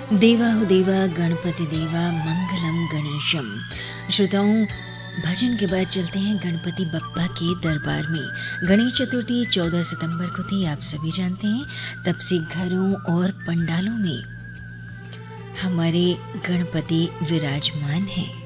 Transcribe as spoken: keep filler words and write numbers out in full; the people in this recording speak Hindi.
देवा हो देवा गणपति देवा मंगलम गणेशम। श्रोताओं, भजन के बाद चलते हैं गणपति बप्पा के दरबार में। गणेश चतुर्थी चौदह सितंबर को थी, आप सभी जानते हैं। तब से घरों और पंडालों में हमारे गणपति विराजमान हैं।